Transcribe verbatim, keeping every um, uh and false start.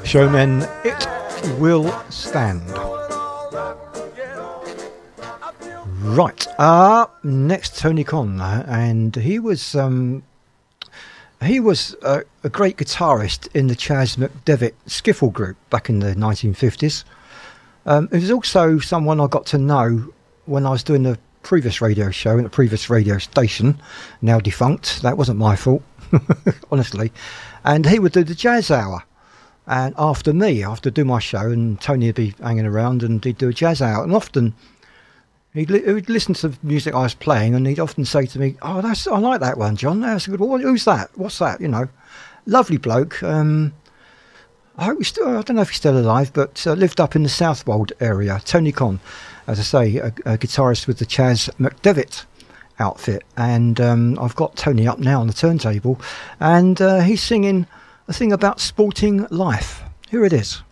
Showmen, It Will Stand. Right, uh, next Tony Conn, and he was um, he was a, a great guitarist in the Chas McDevitt skiffle group back in the nineteen fifties. Um, he was also someone I got to know when I was doing the previous radio show in the previous radio station, now defunct. That wasn't my fault, honestly. And he would do the jazz hour. And after me, after do my show, and Tony would be hanging around and he'd do a jazz hour. And often he'd, li- he'd listen to the music I was playing and he'd often say to me, "Oh, that's I like that one, John. That's a good one. Who's that? What's that?" You know, lovely bloke. Um, I hope he's still, I don't know if he's still alive, but uh, lived up in the Southwold area. Tony Conn, as I say, a, a guitarist with the Chas McDevitt outfit. And um, I've got Tony up now on the turntable, and uh, he's singing a thing about sporting life. Here it is.